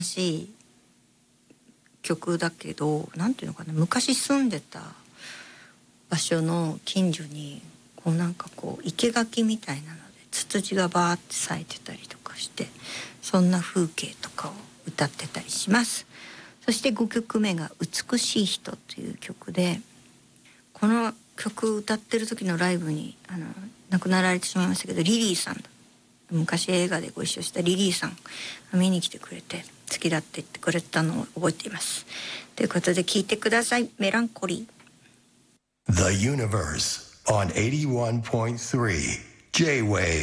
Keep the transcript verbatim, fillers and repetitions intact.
しい曲だけど、なんていうのかな、昔住んでた場所の近所にこうなんかこう生垣みたいなのでツツジがバーって咲いてたりとかして、そんな風景とかを歌ってたりします。そしてごきょくめが美しい人という曲で、この曲歌ってる時のライブにあの亡くなられてしまいましたけど、リリーさんだ、昔映画でご一緒したリリーさんが見に来てくれて好きだって言ってくれたのを覚えています。ということで聴いてください。メランコリー。 The Universe on eighty-one point three J-Wave